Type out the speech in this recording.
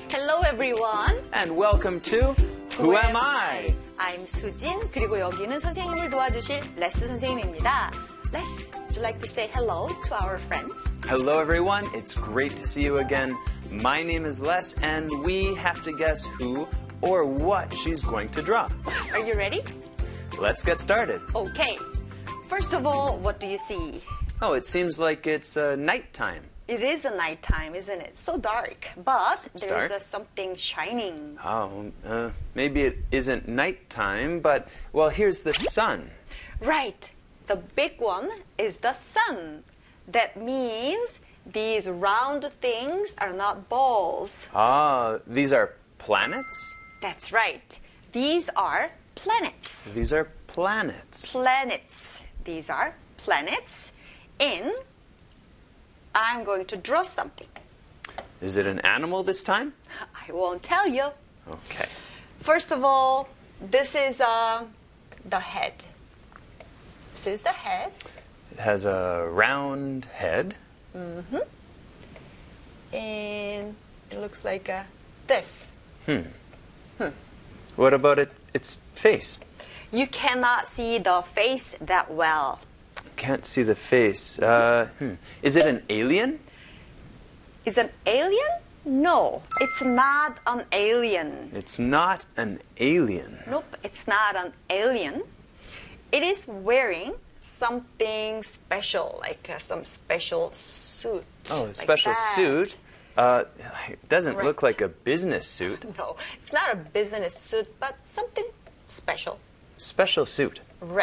Hello everyone. And welcome to Who Am I? I'm 수진. 그리고 여기는 선생님을 도와주실 레스 선생님입니다. Les, would you like to say hello to our friends? Hello everyone, it's great to see you again. My name is Les and we have to guess who or what she's going to draw. Are you ready? Let's get started. Okay. First of all, what do you see? Oh, it seems like it's nighttime. It is a nighttime, isn't it? So dark. But It's there's dark. something shining. Oh, maybe it isn't nighttime, but, well, here's the sun. Right. The big one is the sun. That means these round things are not balls. Ah, these are planets? That's right. These are planets. These are planets. Planets. These are planets. And I'm going to draw something. Is it an animal this time? I won't tell you. Okay. First of all, this is the head. This is the head. It has a round head. And it looks like this. What about its face? You cannot see the face that well. Can't see the face. Is it an alien? Is an alien? No, it's not an alien. It's not an alien. Nope, it's not an alien. It is wearing something special, like some special suit. Oh, a like special that. suit. It doesn't look Right. like a business suit. No, it's not a business suit, but something special. Special suit. Right.